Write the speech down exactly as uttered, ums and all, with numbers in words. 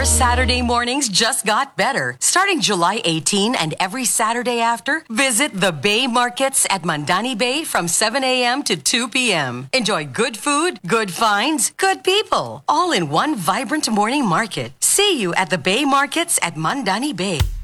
Saturday mornings just got better. Starting July eighteenth and every Saturday after, visit the Bay Markets at Mandani Bay from seven a.m. to two p.m. Enjoy good food, good finds, good people, all in one vibrant morning market. See you at the Bay Markets at Mandani Bay.